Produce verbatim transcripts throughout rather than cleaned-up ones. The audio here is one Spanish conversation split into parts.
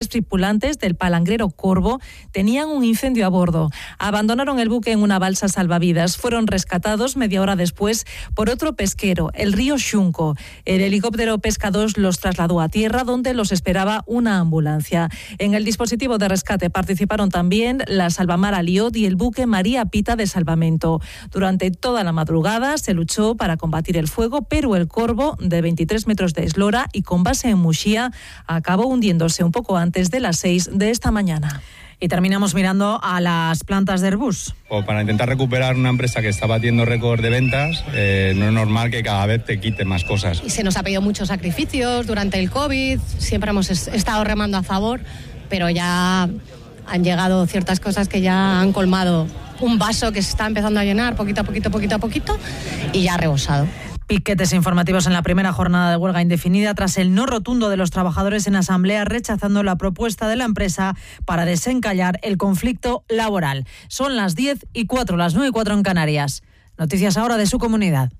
tres tripulantes del palangrero Corvo tenían un incendio a bordo. Abandonaron el buque en una balsa salvavidas. Fueron rescatados media hora después por otro pesquero, el río Xunco. El helicóptero Pesca dos los trasladó a tierra, donde los esperaba una ambulancia. En el dispositivo de rescate participaron también la Salvamar Aliot y el buque María Pita de salvamento. Durante toda la madrugada se luchó para combatir el fuego, pero el Corvo, de veintitrés metros de eslora y con base en Muxía, acabó hundiéndose un poco antes de las seis de esta mañana. Y terminamos mirando a las plantas de Airbus. O para intentar recuperar una empresa que está batiendo récord de ventas, eh, no es normal que cada vez te quite más cosas. Y se nos ha pedido muchos sacrificios durante el COVID, siempre hemos estado remando a favor, pero ya han llegado ciertas cosas que ya han colmado un vaso que se está empezando a llenar poquito a poquito, poquito a poquito, y ya ha rebosado. Piquetes informativos en la primera jornada de huelga indefinida tras el no rotundo de los trabajadores en asamblea rechazando la propuesta de la empresa para desencallar el conflicto laboral. Son las diez y cuatro, las nueve y cuatro en Canarias. Noticias ahora de su comunidad.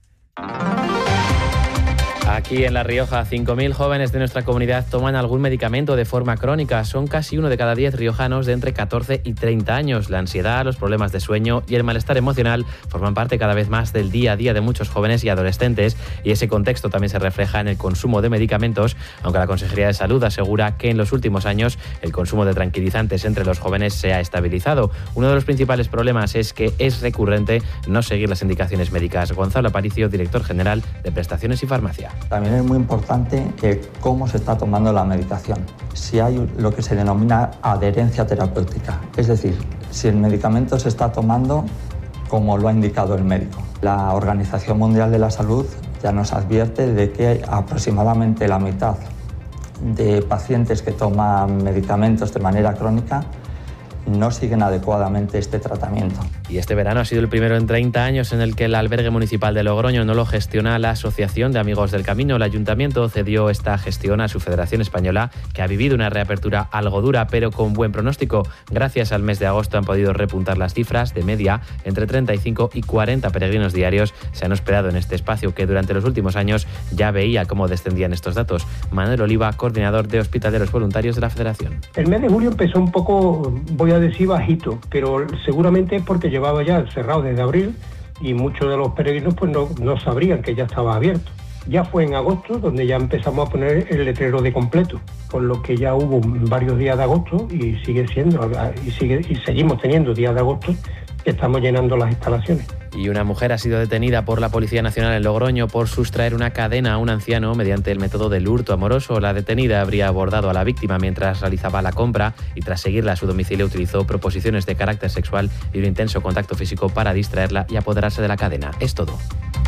Aquí en La Rioja, cinco mil jóvenes de nuestra comunidad toman algún medicamento de forma crónica. Son casi uno de cada diez riojanos de entre catorce y treinta años. La ansiedad, los problemas de sueño y el malestar emocional forman parte cada vez más del día a día de muchos jóvenes y adolescentes, y ese contexto también se refleja en el consumo de medicamentos, aunque la Consejería de Salud asegura que en los últimos años el consumo de tranquilizantes entre los jóvenes se ha estabilizado. Uno de los principales problemas es que es recurrente no seguir las indicaciones médicas. Gonzalo Aparicio, director general de Prestaciones y Farmacia. También es muy importante que cómo se está tomando la medicación. Si hay lo que se denomina adherencia terapéutica, es decir, si el medicamento se está tomando como lo ha indicado el médico. La Organización Mundial de la Salud ya nos advierte de que aproximadamente la mitad de pacientes que toman medicamentos de manera crónica no siguen adecuadamente este tratamiento. Y este verano ha sido el primero en treinta años en el que el albergue municipal de Logroño no lo gestiona la Asociación de Amigos del Camino. El ayuntamiento cedió esta gestión a su Federación Española, que ha vivido una reapertura algo dura, pero con buen pronóstico. Gracias al mes de agosto han podido repuntar las cifras. De media, entre treinta y cinco y cuarenta peregrinos diarios se han hospedado en este espacio, que durante los últimos años ya veía cómo descendían estos datos. Manuel Oliva, coordinador de hospitaleros voluntarios de la Federación. El mes de julio empezó un poco, voy a decir bajito, pero seguramente es porque llevaba ya cerrado desde abril y muchos de los peregrinos pues no, no sabrían que ya estaba abierto. Ya fue en agosto donde ya empezamos a poner el letrero de completo, con lo que ya hubo varios días de agosto y sigue siendo y sigue y seguimos teniendo días de agosto que estamos llenando las instalaciones. Y una mujer ha sido detenida por la Policía Nacional en Logroño por sustraer una cadena a un anciano mediante el método del hurto amoroso. La detenida habría abordado a la víctima mientras realizaba la compra y tras seguirla a su domicilio utilizó proposiciones de carácter sexual y un intenso contacto físico para distraerla y apoderarse de la cadena. Es todo.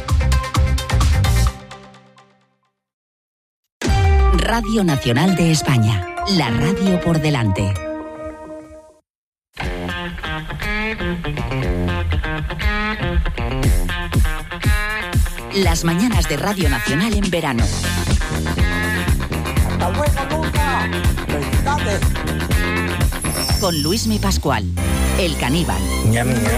Radio Nacional de España, la radio por delante. Las mañanas de Radio Nacional en verano. ¡Hasta luego, Luca! ¡Felicidades! Con Luismi Pascual, el caníbal. Ñam, ñam.